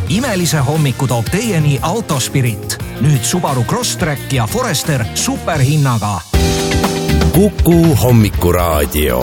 Imelise hommiku toob teieni Autospirit. Nüüd Subaru Crosstrek ja Forester superhinnaga. Kuku hommikuraadio.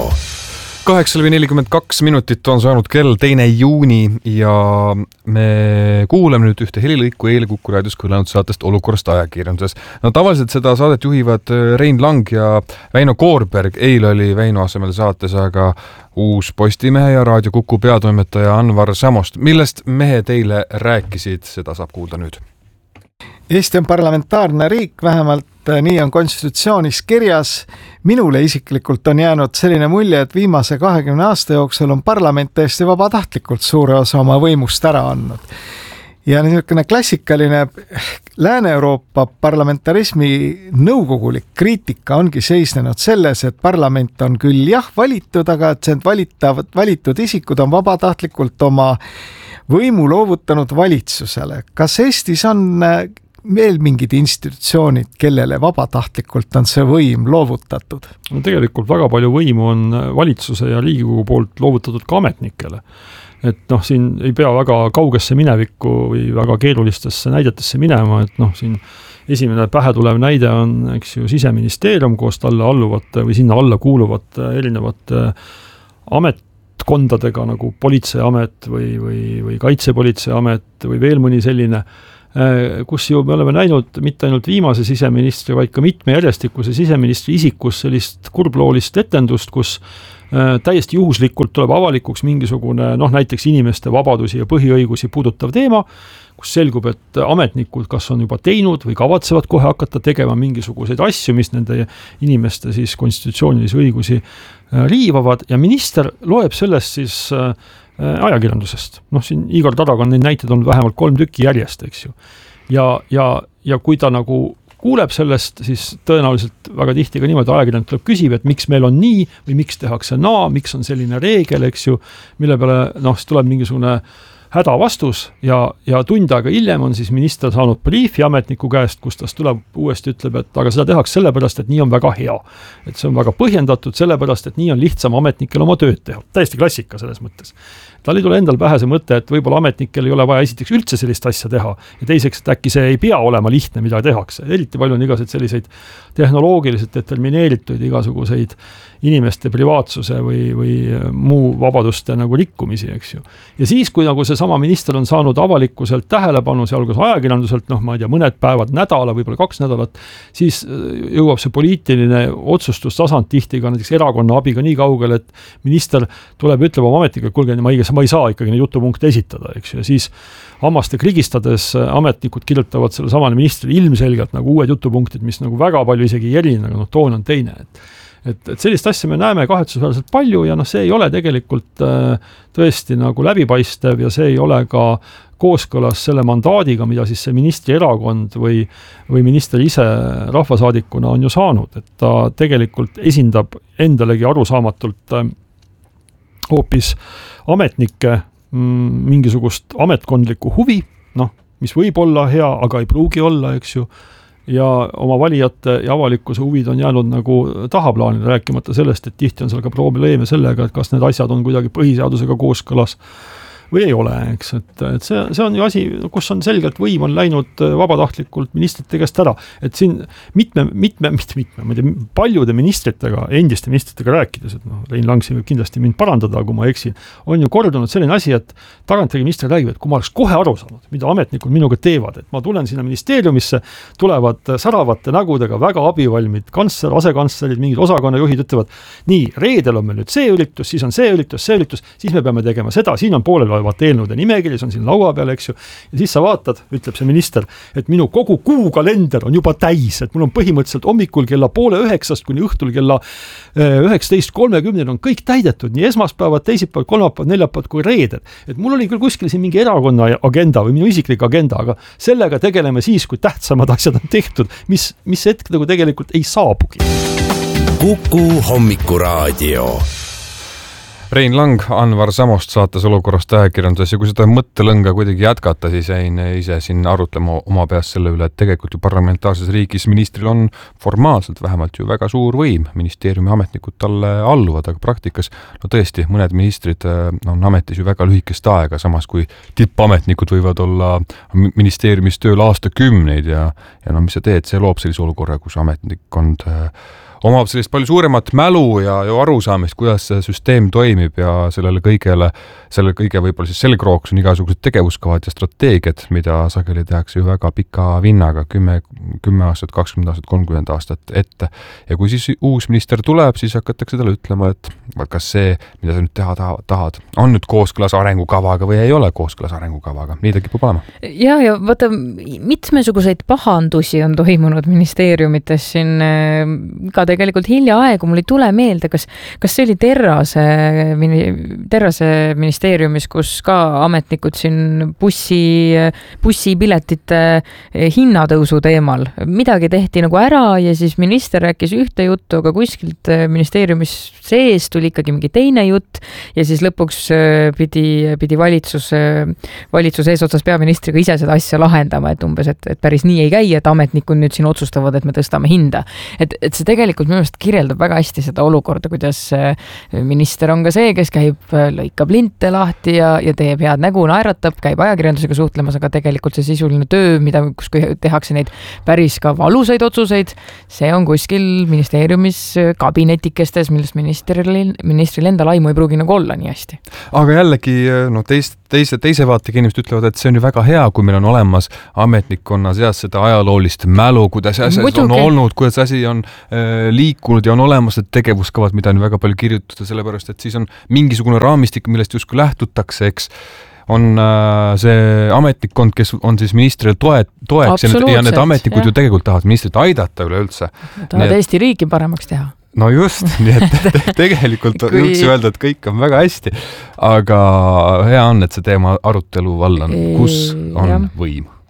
8:42 on saanud kell 2. juuni ja me kuuleme nüüd ühte helilõiku eile Kuku raadios kõlanud saatest Olukorrast ajakirjanduses. No tavaliselt seda saadet juhivad Rein Lang ja Väino Koorberg. Eile oli Väino asemel saates aga uus Postimehe ja Raadio Kuku peatoimetaja Anvar Samost. Millest mehe teile rääkisid, seda saab kuulda nüüd. Eesti on parlamentaarne riik, vähemalt nii on konstitutsioonis kirjas. Minule isiklikult on jäänud selline mulje, et viimase 20 aasta jooksul on parlament täiesti vabatahtlikult suure osa oma võimust ära andnud. Ja niisugune klassikaline Lääne-Euroopa parlamentarismi nõukogulik kriitika ongi seisnenud selles, et parlament on küll jah valitud, aga et see valitud isikud on vabatahtlikult oma võimu loovutanud valitsusele. Kas Eestis on veel mingid institutsioonid, kellele vabatahtlikult on see võim loovutatud? No tegelikult väga palju võimu on valitsuse ja Riigikogu poolt loovutatud ka ametnikele. Et siin ei pea väga kaugesse minevikku või väga keerulistesse näidetesse minema, et siin esimene pähe tulev näide on, eks ju, Siseministeerium koos talle alluvate või sinna alla kuuluvate erinevate ametkondadega nagu Politseiamet või Kaitsepolitseiamet või veel mõni selline, kus ju me oleme näinud mitte ainult viimase siseministri, vaid ka mitme järjestikuse siseministri isikus sellist kurbloolist etendust, kus täiesti juhuslikult tuleb avalikuks mingisugune, näiteks inimeste vabadusi ja põhiõigusi puudutav teema, kus selgub, et ametnikud kas on juba teinud või kavatsevad kohe hakata tegema mingisuguseid asju, mis nende inimeste siis konstitutsioonilisi õigusi riivavad ja minister loeb sellest siis ajakirjandusest. Siin Igor Taraga on neid näiteid olnud vähemalt 3 tükki järjest, eks ju. Ja kui ta nagu kuuleb sellest, siis tõenäoliselt väga tihti ka niimoodi ajakirjand tuleb küsib, et miks meil on nii või miks tehakse naa, miks on selline reegel, eks ju, mille peale siis tuleb mingisugune häda vastus ja tund aega hiljem on siis minister saanud briifi ametniku käest, kus ta tuleb uuesti ütleb, et aga seda tehakse sellepärast, et nii on väga hea. Et see on väga põhjendatud sellepärast, et nii on lihtsam ametnikel oma tööd teha. Täiesti klassika selles mõttes. Tal ei tule endal pähe see mõte, et võib-olla ametnikel ei ole vaja esiteks üldse sellist asja teha ja teiseks, et äkki see ei pea olema lihtne, mida tehakse. Eriti palju on igasuguseid selliseid tehnoloogiliselt determineeritud igasuguseid inimeste privaatsuse või muu vabaduste nagu rikkumisi, eks ju. Ja siis, kui nagu see sama minister on saanud avalikkuselt tähelepanu, sealhulgas ajakirjanduselt, ma ei tea, mõned päevad, nädala, võib-olla 2 nädalat, siis jõuab see poliitiline otsustustasand tihti ka näiteks erakonna abiga nii kaugel, et minister tuleb ütleb oma ametnikud, kuulge, ma ei saa ikkagi neid jutupunkte esitada, eks ju. Ja siis hammaste krigistades ametnikud kirjutavad selle samale ministrile ilmselgelt nagu uued jutupunktid, mis nagu väga palju isegi ei erine, aga toon on teine. Et sellist asja me näeme kahetsusväärselt palju ja see ei ole tegelikult tõesti nagu läbipaistev ja see ei ole ka kooskõlas selle mandaadiga, mida siis see ministri erakond või minister ise rahvasaadikuna on ju saanud. Et ta tegelikult esindab endalegi arusaamatult hoopis ametnike mingisugust ametkondlikku huvi, mis võib olla hea, aga ei pruugi olla, eks ju. Ja oma valijate ja avalikkuse huvid on jäänud nagu tahaplaanile, rääkimata sellest, et tihti on seal ka probleeme sellega, et kas need asjad on kuidagi põhiseadusega kooskõlas või ei ole, eks. Et see on ju asi, kus on selgelt võim on läinud vabatahtlikult ministrite käest ära. Et siin paljude ministritega, endiste ministritega rääkides, et Rein Lang siin võib kindlasti mind parandada, kui ma eksin, on ju kordunud selline asi, et tagantjärgi minister räägib, et kui ma oleks kohe aru saanud, mida ametnikud minuga teevad, et ma tulen sinna ministeeriumisse, tulevad säravate nägudega väga abivalmid kantsler, asekantslerid, mingid osakonnajuhid ütlevad, nii, reedel on meil nüüd see üritus, siis on see üritus, siis me peame tegema seda, siin on poolel eelnõude nimekiri, see on siin laua peal, eks ju. Ja siis sa vaatad, ütleb see minister, et minu kogu kuukalender on juba täis, et mul on põhimõtteliselt hommikul kella 8:30 kuni õhtul kella 19:30 on kõik täidetud, nii esmaspäevad, teisipäevad, kolmapäevad, neljapäevad kui reeded. Et mul oli küll kuskil siin mingi erakonna agenda või minu isiklik agenda, aga sellega tegeleme siis, kui tähtsamad asjad on tehtud, mis hetk nagu tegelikult ei saabugi. Kuku hommikuraadio. Rein Lang, Anvar Samost saates Olukorrast ajakirjanduses ja kui seda mõttelõnga kuidagi jätkata, siis jäin ise siin arutlema oma peas selle üle, et tegelikult ju parlamentaarses riigis ministril on formaalselt vähemalt ju väga suur võim, ministeeriumi ametnikud talle alluvad, aga praktikas no tõesti, mõned ministrid on ametis ju väga lühikest aega, samas kui tippametnikud võivad olla ministeeriumis tööl aastakümneid ja no mis sa teed, see loob sellise olukorra, kus ametnikkond omab sellist palju suuremat mälu ja arusaamist, kuidas see süsteem toimib ja selle kõige võib-olla siis selgrooks on igasugused tegevuskavad ja strateegiad, mida sageli tehakse ju väga pika vinnaga, 10 aastat, 20 aastat, 30 aastat ette. Ja kui siis uus minister tuleb, siis hakatakse talle ütlema, et kas see, mida sa nüüd teha tahad, on nüüd kooskõlas arengukavaga või ei ole kooskõlas arengukavaga. Nii ta kipub olema. Ja vaata, mitmesuguseid pahandusi on toimunud ministeeriumites siin ka tegelikult hiljaaegu, mul ei tule meelde, kas see oli Terrase ministeeriumis, kus ka ametnikud siin bussipiletite hinnatõusu teemal. Midagi tehti nagu ära ja siis minister rääkis ühte juttu, aga kuskilt ministeeriumis sees tuli ikkagi mingi teine jutt ja siis lõpuks pidi valitsus eesotsas peaministriga ise seda asja lahendama, et umbes, et päris nii ei käi, et ametnikud nüüd siin otsustavad, et me tõstame hinda. Et see tegelikult minu meelest kirjeldab väga hästi seda olukorda, kuidas minister on ka see, kes käib, lõikab linte lahti ja teeb head nägu, naeratab, käib ajakirjandusega suhtlemas, aga tegelikult see sisuline töö, kus tehakse neid päris ka valusaid otsuseid, see on kuskil ministeeriumis kabinetikestes, millest ministril enda laimu ei pruugi nagu olla nii hästi. Aga jällegi teise vaatega inimesed ütlevad, et see on ju väga hea, kui meil on olemas ametnikkonna seas seda ajaloolist mälu, kuidas asjad on olnud, kuidas asi on liikunud ja on olemas need tegevuskavad, mida on väga palju kirjutada, sellepärast, et siis on mingisugune raamistik, millest justkui lähtutakse, eks on see ametnikkond, kes on siis ministrile toeks ja need ametnikud ju tegelikult tahavad ministrit aidata üleüldse. Tahavad Eesti riiki paremaks teha. No just, nii et tegelikult võiks öelda, et kõik on väga hästi, aga hea on, et see teema arutelu all on, kus on võim.